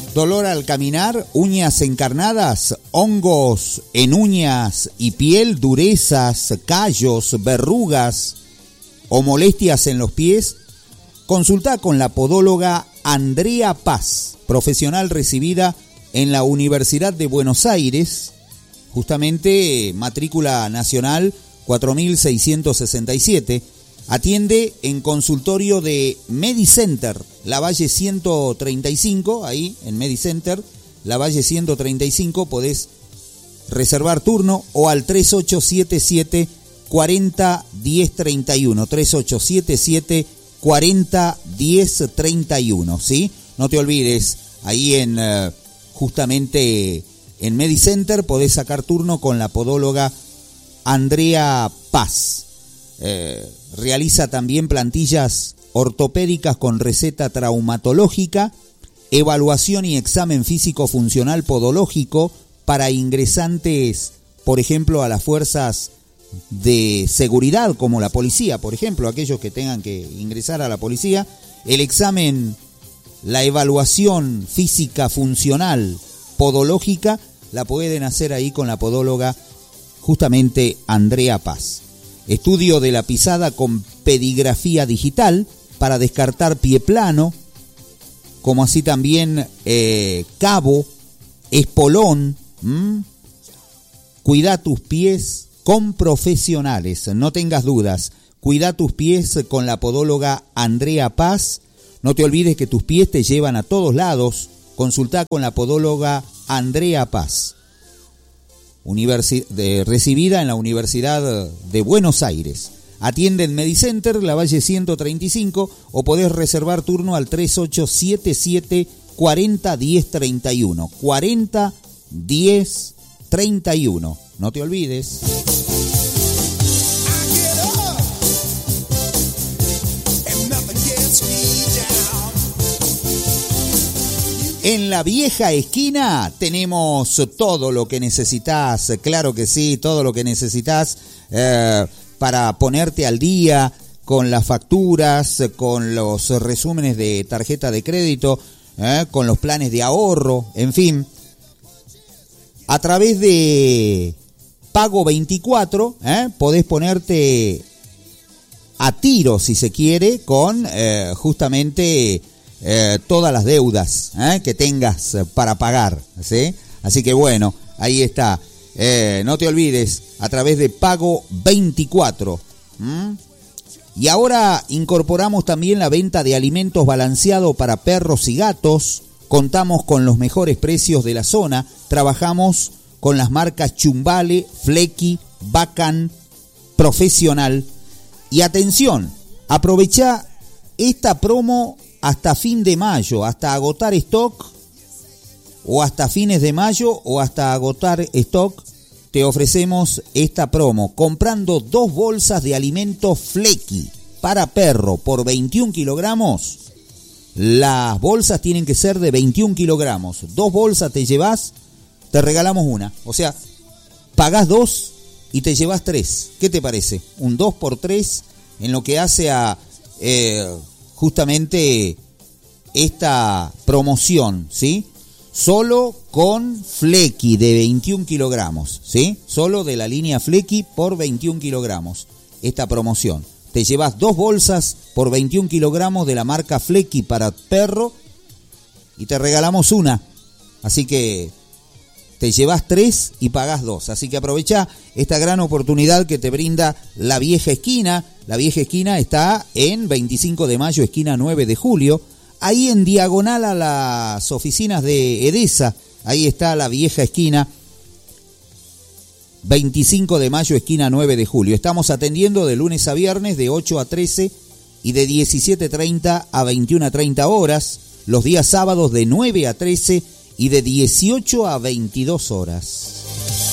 dolor al caminar, uñas encarnadas, hongos en uñas y piel, durezas, callos, verrugas o molestias en los pies? Consulta con la podóloga Andrea Paz, profesional recibida en la Universidad de Buenos Aires, justamente matrícula nacional 4667. Atiende en consultorio de Medicenter, Lavalle 135, ahí en Medicenter, Lavalle 135, podés reservar turno o al 3877 40 10 31, 3877 40 10 31, ¿sí? No te olvides, ahí justamente en Medicenter podés sacar turno con la podóloga Andrea Paz. Realiza también plantillas ortopédicas con receta traumatológica, evaluación y examen físico funcional podológico para ingresantes, por ejemplo, a las fuerzas de seguridad como la policía, por ejemplo, aquellos que tengan que ingresar a la policía. El examen, la evaluación física funcional podológica la pueden hacer ahí con la podóloga justamente Andrea Paz. Estudio de la pisada con pedigrafía digital para descartar pie plano, como así también cabo, espolón. Cuida tus pies con profesionales, no tengas dudas. Cuida tus pies con la podóloga Andrea Paz. No te olvides que tus pies te llevan a todos lados. Consulta con la podóloga Andrea Paz. Recibida en la Universidad de Buenos Aires. Atiende en Medicenter, Lavalle 135, o podés reservar turno al 3877 40 10 31. 40 10 31. No te olvides. En la vieja esquina tenemos todo lo que necesitas, claro que sí, todo lo que necesitas para ponerte al día con las facturas, con los resúmenes de tarjeta de crédito, con los planes de ahorro, en fin. A través de Pago 24, podés ponerte a tiro, si se quiere, con justamente todas las deudas que tengas para pagar, ¿sí? Así que bueno, ahí está. No te olvides, a través de Pago 24. Y ahora incorporamos también la venta de alimentos balanceados para perros y gatos. Contamos con los mejores precios de la zona. Trabajamos con las marcas Chumbale, Flecky, Bacan, Profesional. Y atención, aprovecha esta promo hasta fin de mayo, hasta agotar stock, o hasta fines de mayo, o hasta agotar stock. Te ofrecemos esta promo. Comprando 2 bolsas de alimentos Flecky para perro por 21 kilogramos. Las bolsas tienen que ser de 21 kilogramos. 2 bolsas te llevas, te regalamos una. O sea, pagás 2 y te llevas 3. ¿Qué te parece? Un 2x3 en lo que hace a justamente esta promoción, ¿sí? Solo con Flecky de 21 kilogramos, ¿sí? Solo de la línea Flecky por 21 kilogramos. Esta promoción. Te llevas 2 bolsas por 21 kilogramos de la marca Flecky para perro y te regalamos una. Así que te llevas 3 y pagás 2. Así que aprovecha esta gran oportunidad que te brinda la vieja esquina. La vieja esquina está en 25 de mayo, esquina 9 de julio. Ahí en diagonal a las oficinas de Edesa. Ahí está la vieja esquina. 25 de mayo, esquina 9 de julio. Estamos atendiendo de lunes a viernes de 8 a 13 y de 17:30 a 21:30 horas. Los días sábados de 9 a 13 y de 18 a 22 horas.